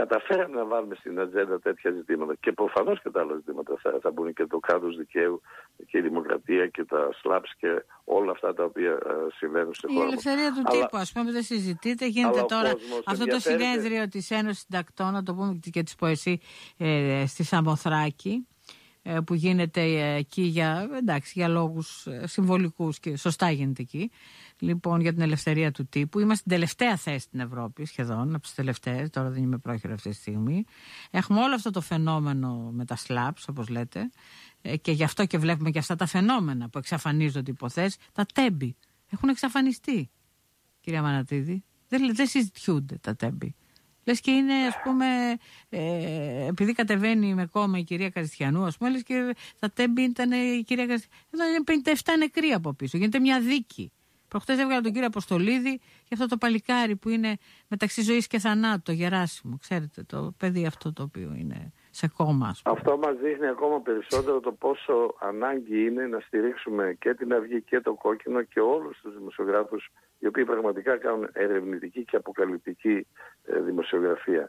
καταφέραμε να βάλουμε στην ατζέντα τέτοια ζητήματα και προφανώς και τα άλλα ζητήματα θα μπουν και το κράτος δικαίου και η δημοκρατία και τα σλάψ και όλα αυτά τα οποία συμβαίνουν στη χώρα. Η ελευθερία του τύπου, ας πούμε, δεν συζητείται. Γίνεται τώρα αυτό το συνέδριο της Ένωσης Συντακτών, να το πούμε, και της Ποεσί στη Σαμοθράκη, που γίνεται εκεί για λόγους συμβολικούς και σωστά γίνεται εκεί. Λοιπόν, για την ελευθερία του τύπου. Είμαστε στην τελευταία θέση στην Ευρώπη, σχεδόν, από τις τελευταίες. Τώρα δεν είμαι πρόχειρο αυτή τη στιγμή. Έχουμε όλο αυτό το φαινόμενο με τα σλάψ, όπως λέτε, και γι' αυτό και βλέπουμε και αυτά τα φαινόμενα που εξαφανίζονται υποθέσεις. Τα τέμπη έχουν εξαφανιστεί, κυρία Μανατίδη. Δεν συζητιούνται τα τέμπη. Λες και είναι, ας πούμε, επειδή κατεβαίνει με κόμμα η κυρία Καριστιανού, ας πούμε, λες και τα τέμπη ήταν η κυρία Καριστιανού. Εδώ είναι 57 νεκροί από πίσω. Γίνεται μια δίκη. Προχτές έβγαλα τον κύριο Αποστολίδη για αυτό το παλικάρι που είναι μεταξύ ζωής και θανάτου, το Γεράσιμο. Ξέρετε, το παιδί αυτό το οποίο είναι σε κόμμα, ας πούμε. Αυτό μας δείχνει ακόμα περισσότερο το πόσο ανάγκη είναι να στηρίξουμε και την Αυγή και το Κόκκινο και όλους τους δημοσιογράφους οι οποίοι πραγματικά κάνουν ερευνητική και αποκαλυπτική δημοσιογραφία.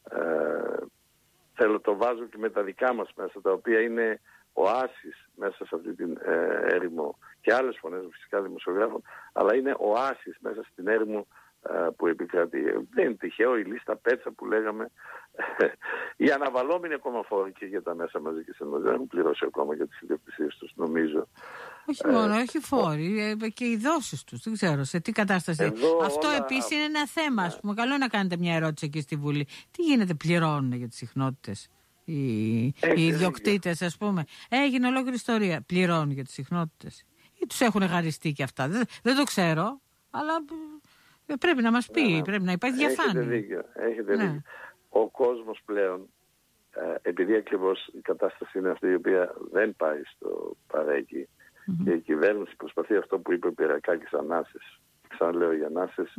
Θέλω το βάζω και με τα δικά μας μέσα, τα οποία είναι οάσεις μέσα σε αυτή την έρημο, και άλλες φωνές φυσικά δημοσιογράφων, αλλά είναι οάσεις μέσα στην έρημο που επικρατεί. Δεν είναι τυχαίο η λίστα πέτσα που λέγαμε. Οι αναβαλώμενοι ακόμα φόροι και για τα μέσα μαζικής ενημέρωσης δεν έχουν πληρώσει ακόμα για τις ιδιοκτησίες τους, νομίζω. Όχι μόνο, όχι φόροι, και οι δόσεις τους. Δεν ξέρω σε τι κατάσταση. Αυτό επίσης είναι ένα θέμα. Ας πούμε, καλό είναι να κάνετε μια ερώτηση εκεί στη Βουλή. Τι γίνεται, πληρώνουν για τις συχνότητες οι ιδιοκτήτες, ας πούμε? Έγινε ολόκληρη ιστορία. Πληρώνουν για τις συχνότητες ή τους έχουν γαριστεί και αυτά? Δεν το ξέρω, αλλά πρέπει να μας πει, πρέπει να υπάρχει διαφάνεια. Έχετε δίκιο. Ο κόσμος πλέον, επειδή ακριβώς η κατάσταση είναι αυτή η οποία δεν πάει στο παρέκει, και η κυβέρνηση προσπαθεί αυτό που είπε ο Πυρακάκης, ανάσες. Ξαναλέω, οι ανάσες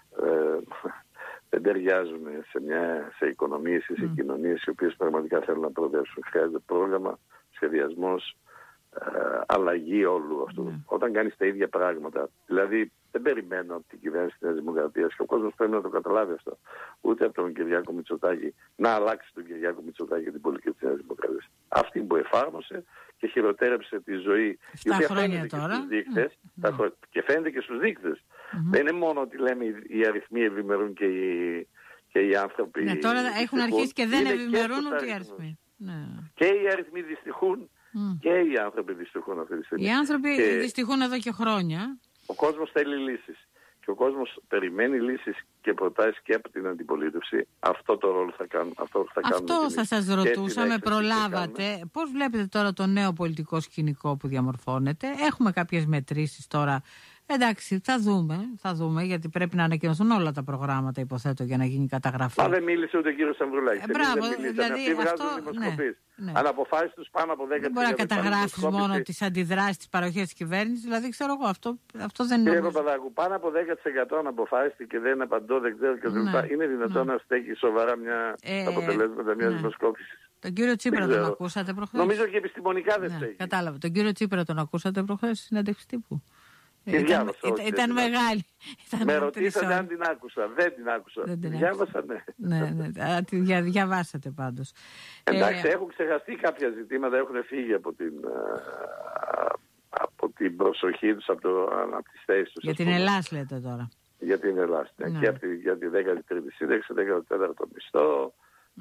δεν ταιριάζουν σε οικονομίες ή σε κοινωνίες οι οποίες πραγματικά θέλουν να προοδεύσουν. Χρειάζεται πρόγραμμα, σχεδιασμός, αλλαγή όλου αυτού. Όταν κάνεις τα ίδια πράγματα, δηλαδή δεν περιμένω από την κυβέρνηση της Δημοκρατίας, και ο κόσμος πρέπει να το καταλάβει αυτό, ούτε από τον Κυριάκο Μητσοτάκη να αλλάξει τον Κυριάκο Μητσοτάκη και την πολιτική της Δημοκρατίας. Αυτή που εφάρμοσε και χειροτέρεψε τη ζωή, η οποία φαίνεται και στους δείκτες, και φαίνεται και στους δείκτες. Δεν είναι μόνο ότι λέμε οι αριθμοί ευημερούν και οι άνθρωποι. Ναι, τώρα έχουν αρχίσει και δεν ευημερούν ούτε οι αριθμοί. Και οι αριθμοί δυστυχούν και οι άνθρωποι δυστυχούν αυτή τη στιγμή. Οι άνθρωποι δυστυχούν εδώ και χρόνια. Ο κόσμος θέλει λύσεις. Και ο κόσμος περιμένει λύσεις και προτάσεις και από την αντιπολίτευση. Αυτό το ρόλο θα κάνουν. Αυτό θα σας ρωτούσαμε, προλάβατε. Πώς βλέπετε τώρα το νέο πολιτικό σκηνικό που διαμορφώνεται? Έχουμε κάποιες μετρήσεις τώρα. Εντάξει, θα δούμε, γιατί πρέπει να ανακοινωθούν όλα τα προγράμματα, υποθέτω, για να γίνει καταγραφή. Μα δεν μίλησε ούτε ο κύριος Σαμβρουλάκης. Δηλαδή αυτοί βγάζουν δημοσκοπήσεις. Αν αποφάσεις τους πάνω από 10%. Δεν μπορεί να καταγράφεις μόνο τις αντιδράσεις, τις παροχές της κυβέρνησης, δηλαδή ξέρω εγώ, αυτό δεν είναι. Κύριε Παπαδάκου, πάνω από 10% αν αποφάσιστη και δεν απαντώ, δεν ξέρω και είναι δυνατόν να στέκει σοβαρά μια αποτελέσματα μιας δημοσκόπησης? Τον κύριο Τσίπρα τον ακούσατε προχθές? Νομίζω και επιστημονικά δεν στέκει. Κατάλαβα. Τον κύριο Τσίπρα τον ακούσατε προχθές στη συνέντευξη τύπου? Ήταν μεγάλη. Με ρωτήσατε αν την άκουσα. Δεν την άκουσα. Διάβασα, ναι. Διαβάσατε πάντως. Εντάξει, έχουν ξεχαστεί κάποια ζητήματα, έχουν φύγει από την προσοχή τους, από τις θέσεις τους. Για την Ελλάς λέτε τώρα? Για την Ελλάς, ναι. Και για τη 13η σύνταξη, 14ο μισθό,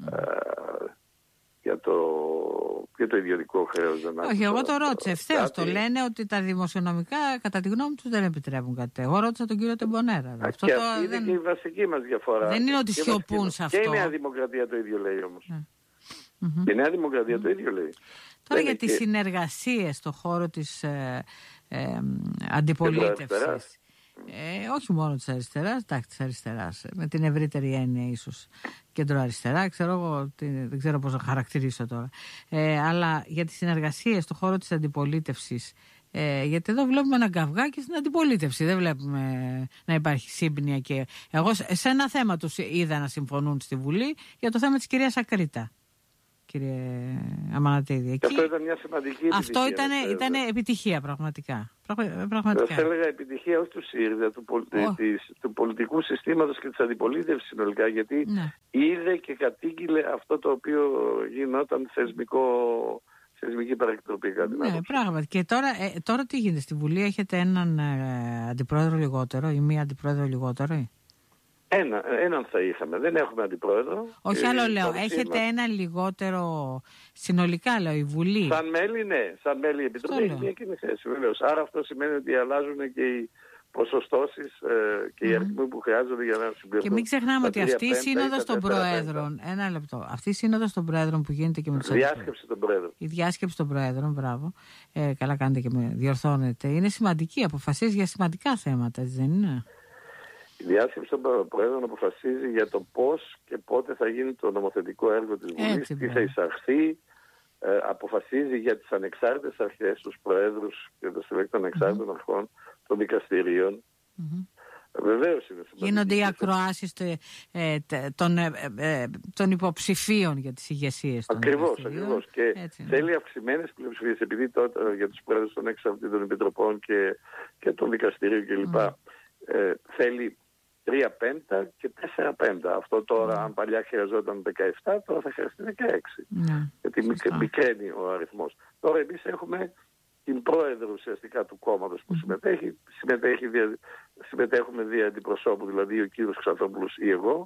για το ιδιωτικό χρέος. Όχι, εγώ το ρώτησα ευθέως. Το λένε ότι τα δημοσιονομικά, κατά τη γνώμη τους, δεν επιτρέπουν κάτι. Εγώ ρώτησα τον κύριο Τεμπονέρα. Αυτό είναι και η βασική μας διαφορά. Δεν είναι ότι σιωπούν σε αυτό. Και η Νέα Δημοκρατία το ίδιο λέει όμως. Και η Νέα Δημοκρατία το ίδιο λέει. Τώρα για τις συνεργασίες στον χώρο της αντιπολίτευσης. Όχι μόνο της αριστεράς, της αριστεράς, με την ευρύτερη έννοια ίσως κεντροαριστερά, ξέρω εγώ, δεν ξέρω πώς να χαρακτηρίσω τώρα, αλλά για τις συνεργασίες στον χώρο της αντιπολίτευσης, γιατί εδώ βλέπουμε ένα καυγάκι στην αντιπολίτευση, δεν βλέπουμε να υπάρχει σύμπνοια. Και εγώ σε ένα θέμα τους είδα να συμφωνούν στη Βουλή, για το θέμα της κυρίας Ακρίτα κύριε Αμανατίδη. Και αυτό ήταν μια σημαντική επιτυχία. Αυτό ήταν επιτυχία πραγματικά. Θα έλεγα επιτυχία όχι του ΣΥΡΙΖΑ, του πολιτικού συστήματος και της αντιπολίτευσης συνολικά, γιατί είδε και κατήγγειλε αυτό το οποίο γινόταν θεσμική παρεκτροπή. Ναι, πράγματι. Και τώρα τι γίνεται στη Βουλή, έχετε έναν αντιπρόεδρο λιγότερο ή μία αντιπρόεδρο λιγότερο? Έναν θα είχαμε. Δεν έχουμε αντιπρόεδρο. Όχι, άλλο λέω. Έχετε έναν λιγότερο συνολικά, λέω, η Βουλή. Σαν μέλη, ναι. Σαν μέλη η Επιτροπή έχει μια κοινή θέση, βεβαίως. Άρα αυτό σημαίνει ότι αλλάζουν και οι ποσοστώσεις και οι αριθμοί που χρειάζονται για να συμπληρωθούν. Και μην ξεχνάμε ότι αυτή η σύνοδος των Προέδρων. Ένα λεπτό. Αυτή η σύνοδος των Προέδρων που γίνεται και με τους διάσκεψη των Προέδρων. Η διάσκεψη των Προέδρων, μπράβο. Καλά κάνετε και με διορθώνετε. Είναι σημαντική. Αποφασίζει για σημαντικά θέματα, έτσι δεν είναι? Η διάσκεψη των Προέδρων αποφασίζει για το πώς και πότε θα γίνει το νομοθετικό έργο της Βουλής, τι θα εισαχθεί, αποφασίζει για τις ανεξάρτητες αρχές, τους Προέδρους και το συλλέκτο των ανεξάρτητων αρχών των δικαστηρίων. Βεβαίως είναι σημαντικό. Γίνονται οι ακροάσεις των υποψηφίων για τις ηγεσίες των δικαστηρίων. Ακριβώς. Και θέλει αυξημένες πλειοψηφίες, επειδή τότε για τους Πρόεδρους των εξαρτήτων επιτροπών και των δικαστηρίων κλπ. Θέλει 3/5 και 4/5. Αυτό τώρα, αν παλιά χρειαζόταν 17, τώρα θα χρειαστεί 16. Γιατί μικραίνει ο αριθμός. Τώρα εμείς έχουμε την πρόεδρο ουσιαστικά του κόμματος που συμμετέχουμε δια αντιπροσώπου, δηλαδή ο κύριος Ξανθόπουλος ή εγώ.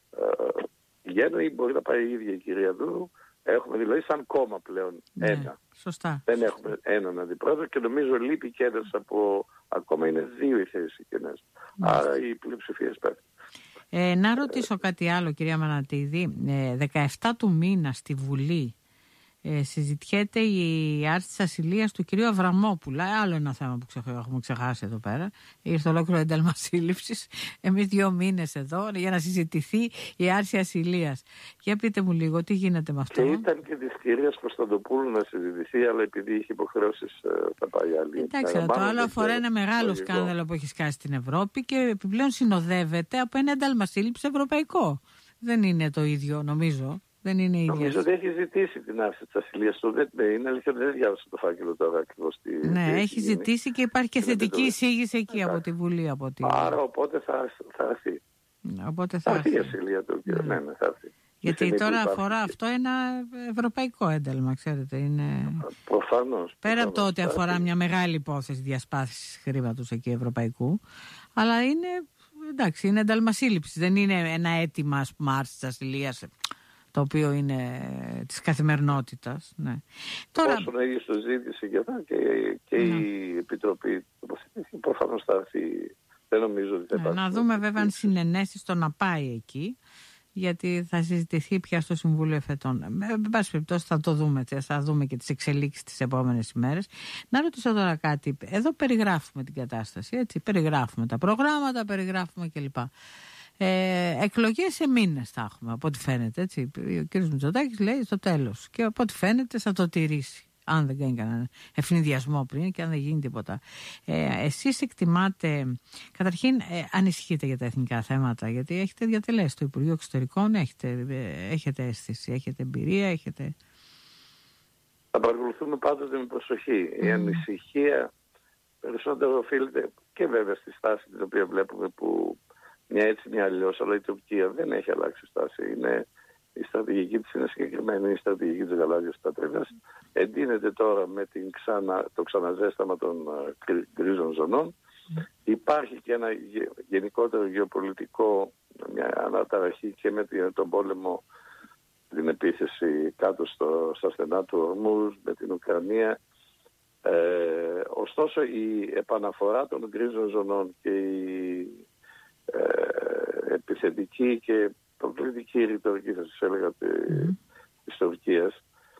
Γένω ή μπορεί να πάει η ίδια η κυρία Δούρου. Έχουμε δηλαδή σαν κόμμα πλέον ένα. Σωστά. Δεν έχουμε έναν αντιπρόεδρο και νομίζω λείπει και ένας ακόμα είναι 2 οι θέσεις κενές. Άρα η πλειοψηφία σπέφτει. Να ρωτήσω κάτι άλλο, κυρία Μανατίδη. 17 του μήνα στη Βουλή συζητιέται η άρση της ασυλίας του κυρίου Αβραμόπουλα. Άλλο ένα θέμα που έχουμε ξεχάσει εδώ πέρα. Ήρθε ολόκληρο ένταλμα σύλληψης. Εμείς 2 μήνες εδώ για να συζητηθεί η άρση ασυλίας. Για πείτε μου λίγο, τι γίνεται με αυτό? Και ήταν και της κυρίας Κωνσταντοπούλου να συζητηθεί, αλλά επειδή είχε υποχρεώσεις θα πάει άλλη. Εντάξει, το άλλο αφορά ένα μεγάλο σκάνδαλο που έχει σκάσει στην Ευρώπη και επιπλέον συνοδεύεται από ένα ένταλμα σύλληψης ευρωπαϊκό. Δεν είναι το ίδιο, νομίζω. Δεν είναι ίδιο. Νομίζω ότι έχει ζητήσει την άρση της ασυλίας του. Είναι αλήθεια ότι δεν διάβασα το φάκελο τώρα ακριβώς. Ναι, έχει ζητήσει και υπάρχει και θετική εισήγηση εκεί από τη Βουλή. Άρα οπότε θα έρθει. Οπότε θα έρθει η ασυλία του. Ναι, θα έρθει. Γιατί τώρα αφορά αυτό ένα ευρωπαϊκό ένταλμα, ξέρετε. Είναι... Προφανώς. Πέρα από το ότι αφορά μια μεγάλη υπόθεση διασπάθησης χρήματος εκεί ευρωπαϊκού, αλλά είναι, εντάξει, είναι ένταλμα σύλληψης. Δεν είναι ένα αίτημα, ας πούμε, άρσης της ασυλίας, το οποίο είναι της καθημερινότητας. Ναι. Τώρα... Όσον έγινε στο ζήτηση και αυτά και η Επιτροπή προφανώς θα έρθει. Δεν νομίζω ότι θα υπάρχει. Να δούμε βέβαια αν συνενέσει στο να πάει εκεί, γιατί θα συζητηθεί πια στο Συμβούλιο Εφετών. Με πάση περιπτώσει θα το δούμε, θα δούμε και τις εξελίξεις τις επόμενες ημέρες. Να ρωτήσω τώρα κάτι. Εδώ περιγράφουμε την κατάσταση, έτσι. Περιγράφουμε τα προγράμματα, περιγράφουμε κλπ. Εκλογές σε μήνες θα έχουμε, από ό,τι φαίνεται, έτσι. Ο κ. Μητσοτάκης λέει στο τέλος και από ό,τι φαίνεται θα το τηρήσει, αν δεν κάνει κανένα ευνηδιασμό πριν και αν δεν γίνει τίποτα. Εσείς εκτιμάτε, καταρχήν ανησυχείτε για τα εθνικά θέματα, γιατί έχετε διατελέσει το Υπουργείο Εξωτερικών, έχετε αίσθηση, έχετε εμπειρία, έχετε... Θα παρακολουθούμε πάντοτε με προσοχή. Η ανησυχία περισσότερο οφείλεται και βέβαια στη στάση την οποία βλέπουμε, που μια έτσι μια αλλιώς, αλλά η Τουρκία δεν έχει αλλάξει στάση. Η στρατηγική της είναι συγκεκριμένη, η στρατηγική της γαλάζιας στρατεύειας. Εντείνεται τώρα με το ξαναζέσταμα των γκρίζων ζωνών. Υπάρχει και ένα γενικότερο γεωπολιτικό, μια αναταραχή και με τον πόλεμο, την επίθεση κάτω στα στενά του Ορμούζ, με την Ουκρανία. Ωστόσο η επαναφορά των γκρίζων ζωνών και η επιθετική και προκλητική ρητορική, θα σας έλεγα, της Τουρκίας,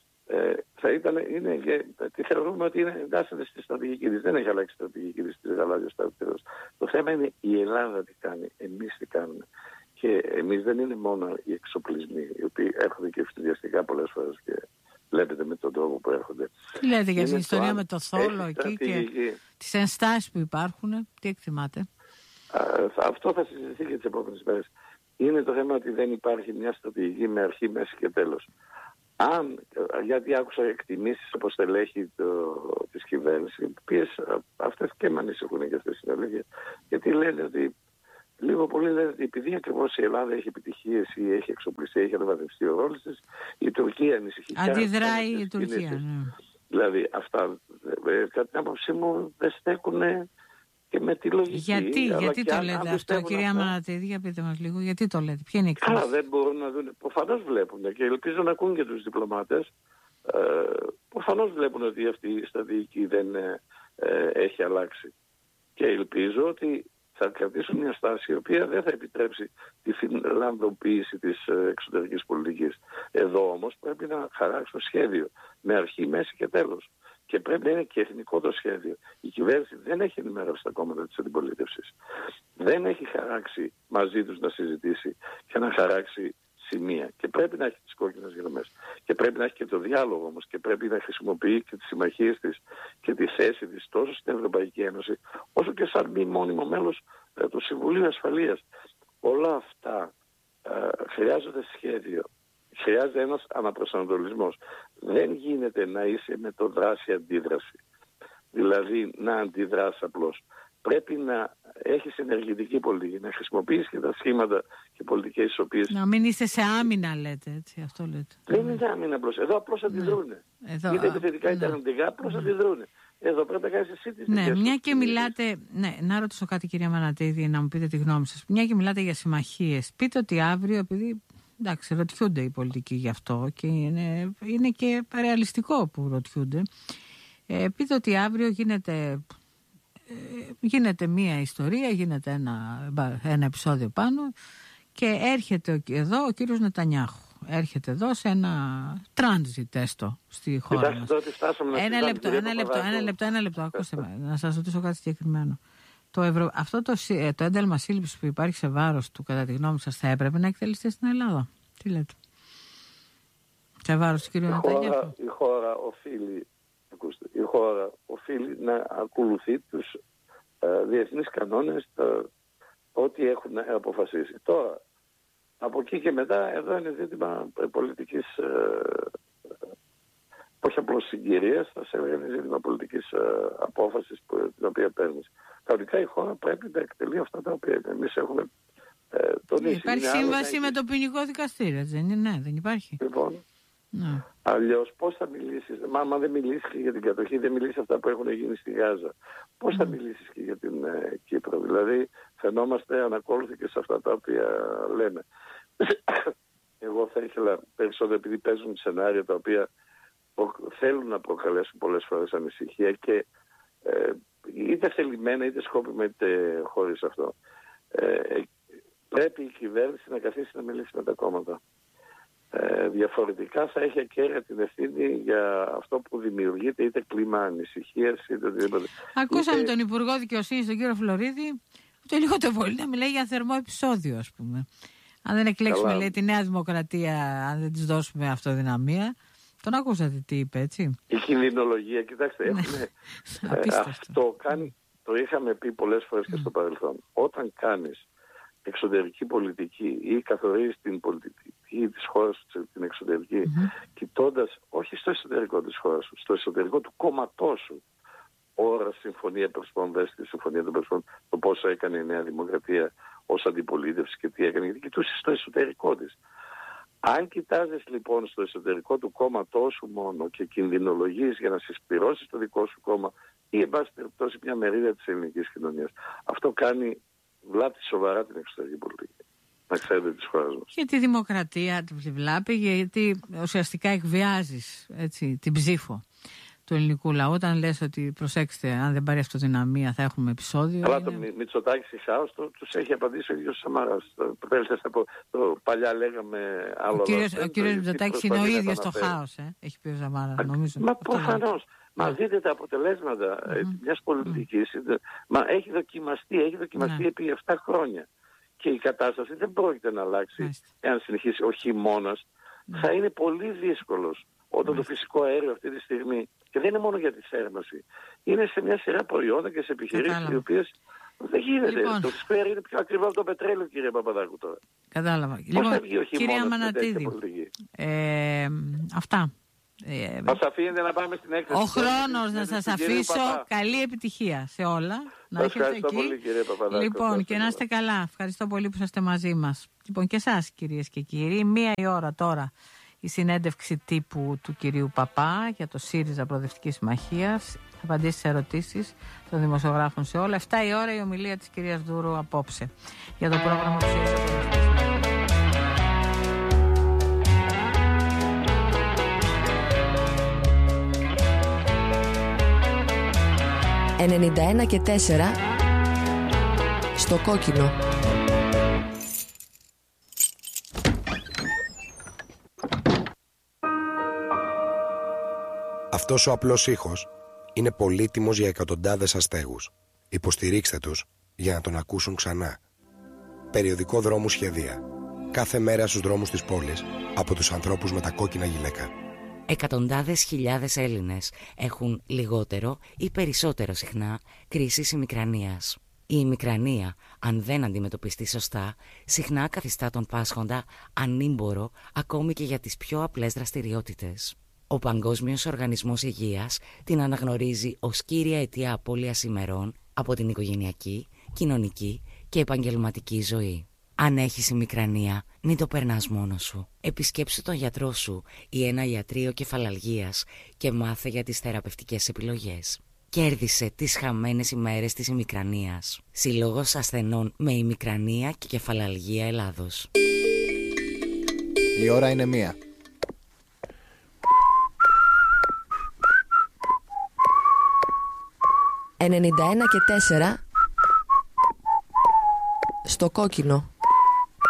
τη θεωρούμε ότι εντάσσεται στη στρατηγική της. Δεν έχει αλλάξει η στρατηγική της γαλάζιας στρατεύειας. Το θέμα είναι η Ελλάδα τι κάνει, εμείς τι κάνουμε. Και εμείς δεν είναι μόνο οι εξοπλισμοί, οι οποίοι έρχονται και ευθυδιαστικά πολλές φορές και βλέπετε με τον τρόπο που έρχονται. Τι λέτε για την ιστορία με το Θόλο εκεί και τις ενστάσεις που υπάρχουν, τι εκτιμάτε? Αυτό θα συζητηθεί και τις επόμενες μέρες. Είναι το θέμα ότι δεν υπάρχει μια στρατηγική με αρχή, μέση και τέλος. γιατί άκουσα εκτιμήσεις από στελέχη της κυβέρνησης, οι οποίες αυτές και με ανησυχούν και αυτές στην αλήθεια, γιατί λένε ότι λίγο πολύ λένε ότι επειδή ακριβώς η Ελλάδα έχει επιτυχίες ή έχει εξοπλιστεί, έχει αναβαθμιστεί ο ρόλος της, η Τουρκία ανησυχεί. Αντιδράει η Τουρκία. Ναι. Δηλαδή αυτά, κατά την άποψή μου, δεν στέκουν και με τη λογική. Γιατί το λέτε αυτό, κυρία Μανατίδη, για πείτε μας λίγο, γιατί το λέτε, ποια είναι η εκτίμηση? Καλά, δεν μπορούν να δουν, προφανώς βλέπουν και ελπίζω να ακούν και τους διπλωμάτες. Προφανώς βλέπουν ότι αυτή η στρατηγική δεν έχει αλλάξει. Και ελπίζω ότι θα κρατήσουν μια στάση η οποία δεν θα επιτρέψει τη φινλανδοποίηση της εξωτερικής πολιτικής. Εδώ όμως πρέπει να χαράξουν σχέδιο με αρχή, μέση και τέλος. Και πρέπει να είναι και εθνικό το σχέδιο. Η κυβέρνηση δεν έχει ενημερώσει τα κόμματα της αντιπολίτευσης. Δεν έχει χαράξει μαζί τους να συζητήσει και να χαράξει σημεία. Και πρέπει να έχει τις κόκκινες γραμμές. Και πρέπει να έχει και το διάλογο όμως. Και πρέπει να χρησιμοποιεί και τις συμμαχίες της και τη θέση της τόσο στην Ευρωπαϊκή Ένωση, όσο και σαν μη μόνιμο μέλος του Συμβουλίου Ασφαλείας. Όλα αυτά χρειάζονται σχέδιο. Χρειάζεται ένας αναπροσανατολισμός. Δεν γίνεται να είσαι με το δράση-αντίδραση. Δηλαδή να αντιδράσει απλώς. Πρέπει να έχεις ενεργητική πολιτική, να χρησιμοποιήσεις και τα σχήματα και πολιτικές τις οποίες... Να μην είστε σε άμυνα, λέτε, έτσι, αυτό λέτε. Δεν είναι άμυνα απλώς. Εδώ απλώς αντιδρούνε. Είτε επιθετικά είτε αρνητικά, απλώς αντιδρούνε. Εδώ πρέπει να κάνεις εσύ τις δικές μια και μιλάτε... Ναι, να ρωτήσω κάτι, κυρία Μανατίδη, να μου πείτε τη γνώμη σας. Μια και μιλάτε για συμμαχίες. Πείτε ότι αύριο, επειδή... Εντάξει, ρωτιούνται οι πολιτικοί γι' αυτό και είναι και ρεαλιστικό που ρωτιούνται. Πείτε ότι αύριο γίνεται μία ιστορία, γίνεται ένα επεισόδιο πάνω και έρχεται εδώ ο κύριος Νετανιάχου. Έρχεται εδώ σε ένα τράνζιτ έστω στη χώρα μας. Ένα λεπτό, ακούστε με, να σας ρωτήσω κάτι συγκεκριμένο. Αυτό το ένταλμα σύλληψης που υπάρχει σε βάρος του, κατά τη γνώμη σας, θα έπρεπε να εκτελεστεί στην Ελλάδα? Τι λέτε? Σε βάρος του κύριου Νετανιάχου. Η χώρα οφείλει να ακολουθεί τους διεθνείς κανόνες, ό,τι έχουν αποφασίσει. Τώρα, από εκεί και μετά, εδώ είναι ζήτημα πολιτικής, όχι απλώς συγκυρίας, θα σε έλεγα είναι ζήτημα πολιτικής απόφασης την οποία παίρνεις. Κανονικά η χώρα πρέπει να εκτελεί αυτά τα οποία εμείς έχουμε τονίσει. Υπάρχει σύμβαση με το ποινικό δικαστήριο, δεν είναι? Ναι, δεν υπάρχει. Λοιπόν, αλλιώς πώς θα μιλήσεις? Μα δεν μιλήσεις και για την κατοχή, δεν μιλήσεις αυτά που έχουν γίνει στη Γάζα. Πώς θα μιλήσεις και για την Κύπρο? Δηλαδή φαινόμαστε ανακόλουθοι και σε αυτά τα οποία λέμε. Εγώ θα ήθελα περισσότερο, επειδή παίζουν σενάρια τα οποία θέλουν να προκαλέσουν πολλές φορές ανησυχία και είτε θελημένα είτε σκόπιμα είτε χωρίς αυτό. Πρέπει η κυβέρνηση να καθίσει να μιλήσει με τα κόμματα. Διαφορετικά θα έχει ακέραια την ευθύνη για αυτό που δημιουργείται, είτε κλίμα ανησυχίας είτε οτιδήποτε. Ακούσαμε τον Υπουργό Δικαιοσύνης, τον κύριο Φλωρίδη, το λίγο το πολύ να μιλάει για θερμό επεισόδιο, ας πούμε. Αν δεν εκλέξουμε, λέει, τη Νέα Δημοκρατία, αν δεν της δώσουμε αυτοδυναμία. Τον ακούσατε τι είπε, έτσι? Η κινδυνολογία, κοιτάξτε, αυτό κάνει, το είχαμε πει πολλές φορές και στο παρελθόν. Όταν κάνεις εξωτερική πολιτική ή καθορίζεις την πολιτική της χώρας, την εξωτερική, κοιτώντας όχι στο εσωτερικό της χώρας σου, στο εσωτερικό του κόμματός σου, ώρα συμφωνία Περσπονδές, τη συμφωνία των Περσπονδών, το πόσο έκανε η Νέα Δημοκρατία ως αντιπολίτευση και τι έκανε, γιατί κοιτούσες στο εσωτερικό της. Αν κοιτάζεις λοιπόν στο εσωτερικό του κόμματός σου μόνο και κινδυνολογείς για να συσπυρώσεις το δικό σου κόμμα ή εν πάση περιπτώσει μια μερίδα της ελληνικής κοινωνίας, αυτό κάνει βλάπτει σοβαρά την εξωτερική πολιτική. Να ξέρετε της χώρας μας. Και τη δημοκρατία τη βλάπτει, γιατί ουσιαστικά εκβιάζεις, έτσι, την ψήφο του ελληνικού λαού. Όταν λες ότι προσέξτε, αν δεν πάρει αυτοδυναμία θα έχουμε επεισόδιο. Αλλά το Μητσοτάκη χάος τους έχει απαντήσει ο ίδιος Σαμαράς. Παλιά λέγαμε άλλο. Ο κύριος Μητσοτάκης είναι ο ίδιος το χάος, έχει πει ο Σαμαράς, νομίζω. Μα προφανώς. Μα δείτε τα αποτελέσματα μιας πολιτικής. Μα έχει δοκιμαστεί επί 7 χρόνια. Και η κατάσταση δεν πρόκειται να αλλάξει εάν συνεχίσει ο χειμώνας. Θα είναι πολύ δύσκολος όταν το φυσικό αέριο αυτή τη στιγμή, και δεν είναι μόνο για τη θέρμανση, είναι σε μια σειρά προϊόντα και σε επιχειρήσεις οι οποίες δεν γίνεται. Το σφαίρι είναι πιο ακριβό από το πετρέλαιο, κύριε Παπαδάκου, τώρα. Κατάλαβα. Πώς θα βγει ο χειμώνας κυρία Μανατίδη, Αυτά. Μας αφήνετε να πάμε στην έκθεση. Ο χρόνος να σας αφήσω. Καλή επιτυχία σε όλα. Να σας ευχαριστώ πολύ, κύριε Παπαδάκο. Λοιπόν, και να είστε καλά. Ευχαριστώ πολύ που είστε μαζί μας. Λοιπόν, και εσάς, κυρίες και κύριοι. 1 η ώρα τώρα η συνέντευξη τύπου του κυρίου Παπά για το ΣΥΡΙΖΑ Προοδευτικής Συμμαχίας. Απαντήσεις σε ερωτήσεις των δημοσιογράφων σε όλα. 7 η ώρα η ομιλία της κυρίας Δούρου απόψε για το πρόγραμμα του ΣΥΡΙΖΑ Προοδευτικής Συμμαχίας. 91,4 στο κόκκινο. Αυτός ο απλός ήχος είναι πολύτιμος για εκατοντάδες αστέγους. Υποστηρίξτε τους για να τον ακούσουν ξανά. Περιοδικό Δρόμου Σχεδία. Κάθε μέρα στους δρόμους της πόλης από τους ανθρώπους με τα κόκκινα γυλαίκα. Εκατοντάδες χιλιάδες Έλληνες έχουν λιγότερο ή περισσότερο συχνά κρίσεις ημικρανίας. Η ημικρανία, αν δεν αντιμετωπιστεί σωστά, συχνά καθιστά τον πάσχοντα ανήμπορο ακόμη και για τις πιο απλές δραστηριότητες. Ο Παγκόσμιος Οργανισμός Υγείας την αναγνωρίζει ως κύρια αιτία απώλειας ημερών από την οικογενειακή, κοινωνική και επαγγελματική ζωή. Αν έχεις ημικρανία, μην το περνάς μόνος σου. Επισκέψου τον γιατρό σου ή ένα ιατρείο κεφαλαλγίας και μάθε για τις θεραπευτικές επιλογές. Κέρδισε τις χαμένες ημέρες της ημικρανίας. Συλλόγος ασθενών με ημικρανία και κεφαλαλγία Ελλάδος. Η ώρα είναι 1. «91,4 στο κόκκινο».